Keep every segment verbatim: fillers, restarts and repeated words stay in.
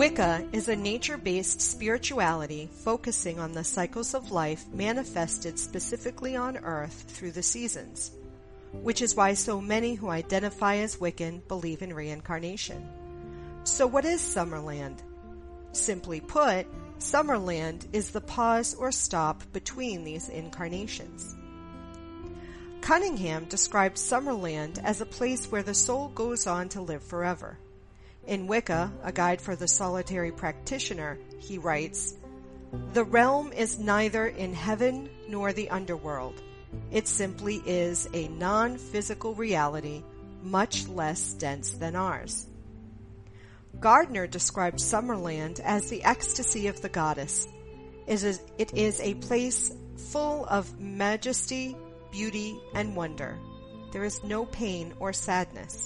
Wicca is a nature-based spirituality focusing on the cycles of life manifested specifically on Earth through the seasons, which is why so many who identify as Wiccan believe in reincarnation. So what is Summerland? Simply put, Summerland is the pause or stop between these incarnations. Cunningham described Summerland as a place where the soul goes on to live forever. In Wicca, a guide for the solitary practitioner, he writes, "The realm is neither in heaven nor the underworld. It simply is a non-physical reality, much less dense than ours." Gardner described Summerland as the ecstasy of the goddess. It is, it is a place full of majesty, beauty, and wonder. There is no pain or sadness.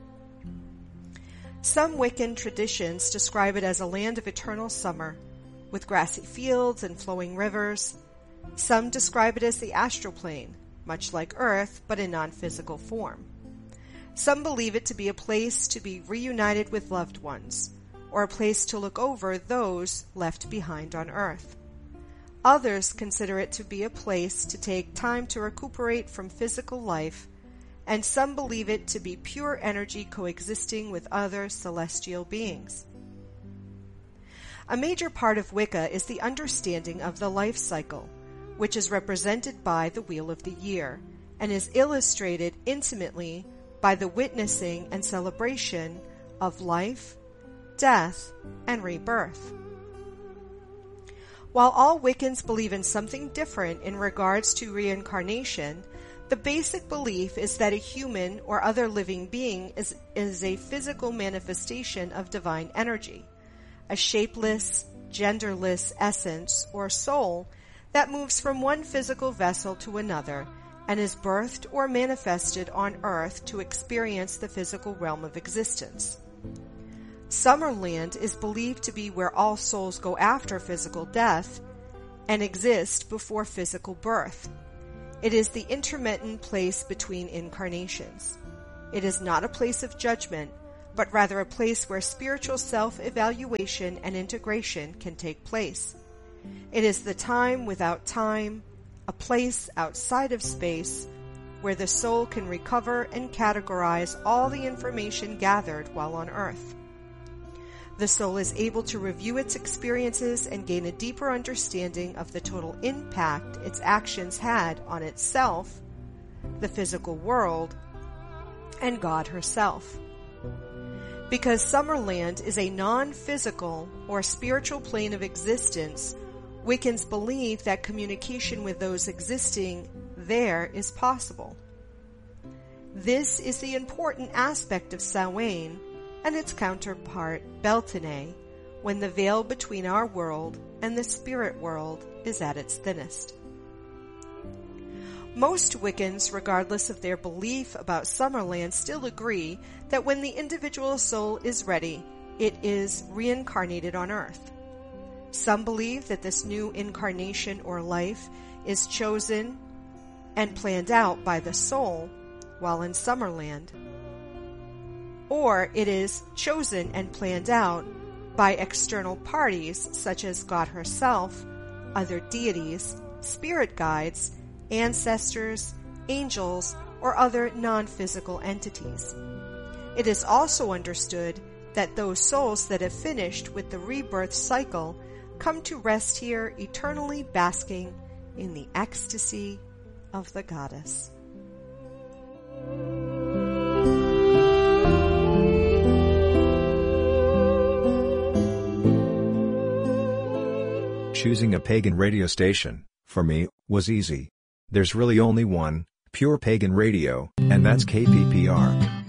Some Wiccan traditions describe it as a land of eternal summer, with grassy fields and flowing rivers. Some describe it as the astral plane, much like Earth, but in non-physical form. Some believe it to be a place to be reunited with loved ones, or a place to look over those left behind on Earth. Others consider it to be a place to take time to recuperate from physical life, and some believe it to be pure energy coexisting with other celestial beings. A major part of Wicca is the understanding of the life cycle, which is represented by the Wheel of the Year, and is illustrated intimately by the witnessing and celebration of life, death, and rebirth. While all Wiccans believe in something different in regards to reincarnation, the basic belief is that a human or other living being is, is a physical manifestation of divine energy, a shapeless, genderless essence or soul that moves from one physical vessel to another and is birthed or manifested on Earth to experience the physical realm of existence. Summerland is believed to be where all souls go after physical death and exist before physical birth. It is the intermittent place between incarnations. It is not a place of judgment, but rather a place where spiritual self-evaluation and integration can take place. It is the time without time, a place outside of space, where the soul can recover and categorize all the information gathered while on Earth. The soul is able to review its experiences and gain a deeper understanding of the total impact its actions had on itself, the physical world, and God herself. Because Summerland is a non-physical or spiritual plane of existence, Wiccans believe that communication with those existing there is possible. This is the important aspect of Samhain and its counterpart, Beltane, when the veil between our world and the spirit world is at its thinnest. Most Wiccans, regardless of their belief about Summerland, still agree that when the individual soul is ready, it is reincarnated on Earth. Some believe that this new incarnation or life is chosen and planned out by the soul while in Summerland, or it is chosen and planned out by external parties such as God herself, other deities, spirit guides, ancestors, angels, or other non-physical entities. It is also understood that those souls that have finished with the rebirth cycle come to rest here eternally basking in the ecstasy of the goddess. Choosing a pagan radio station, for me, was easy. There's really only one, pure pagan radio, and that's K P P R.